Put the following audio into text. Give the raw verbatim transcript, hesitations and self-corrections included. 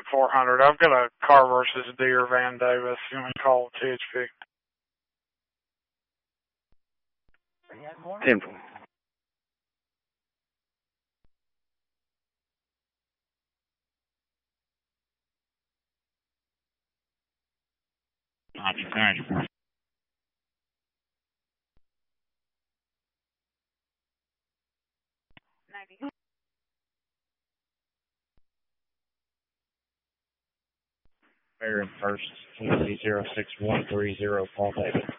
four hundred. I've got a car versus Deere Van Davis. You want me to call T H P? ten. Fair and first, zero six one three zero, Paul David.